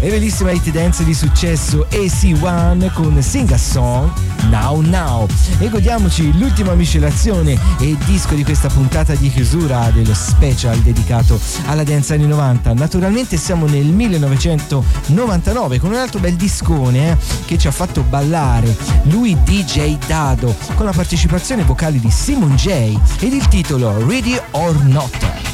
e bellissima hit dance di successo AC1 con Sing a Song Now Now. E godiamoci l'ultima miscelazione e disco di questa puntata di chiusura dello special dedicato alla dance anni 90. Naturalmente siamo nel 1999 con un altro bel discone che ci ha fatto ballare, lui DJ Dado, con la partecipazione vocale di Simon J ed il titolo Ready or Not.